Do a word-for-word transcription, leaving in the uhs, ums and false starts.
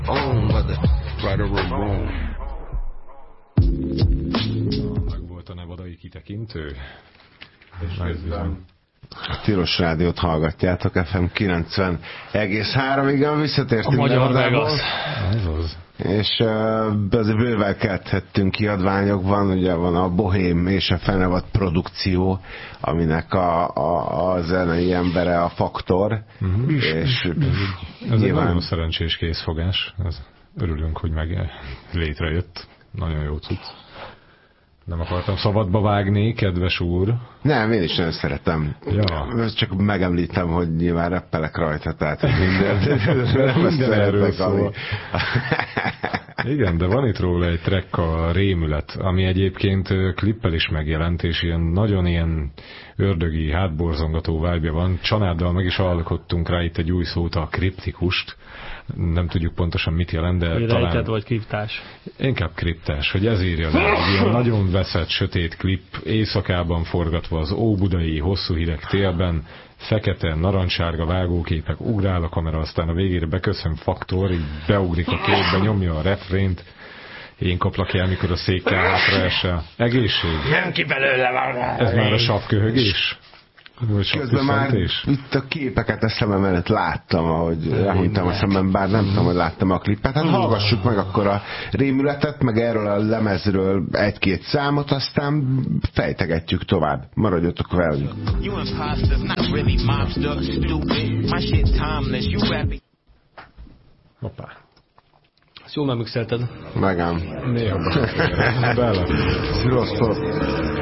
Meg volt a nevadai kitekintő. A Tilos Rádiót hallgatjátok, ef em kilencven egész három, igen, visszatértünk. A magyar meg az. az. És uh, azért bővelkedhettünk kiadványokban, ugye van a Bohém és a Fenevad produkció, aminek a, a, a zenei embere a Faktor. Uh-huh. És ez nyilván... egy nagyon szerencsés készfogás. Ez, örülünk, hogy meg létrejött. Nagyon jó cucc. Nem akartam szabadba vágni, kedves úr. Nem, én is nagyon szeretem. Ja. Csak megemlítem, hogy nyilván reppelek rajta, tehát minden, minden erről szól. Igen, de van itt róla egy track, a Rémület, ami egyébként klippel is megjelent, és ilyen nagyon ilyen ördögi, hátborzongató vibe-ja van. Csanáddal meg is alkottunk rá itt egy új szót, a kriptikust. Nem tudjuk pontosan mit jelent, de hogy talán... rejtett vagy kriptás? Inkább kriptás, hogy ez írja rá, egy ilyen nagyon veszett, sötét klip, éjszakában forgatva az óbudai, hosszú hideg télben, fekete, narancssárga vágóképek, ugrál a kamera, aztán a végére beköszön Faktor, így beugrik a képbe, nyomja a refrént, én kaplak el, mikor a székkel hátra esel. Egészség? Nem ki belőle van. Ez már a savköhögés? Közben már itt a képeket a szemem előtt láttam, ahogy elhunytam a szemem, bár nem tudom, hogy láttam a klippet. Hát hallgassuk meg akkor a Rémületet, meg erről a lemezről egy-két számot, aztán fejtegetjük tovább. Maradjatok velünk. Hoppá. Ezt jól megmixelted. Megám. Néha. Bele. Rosszul.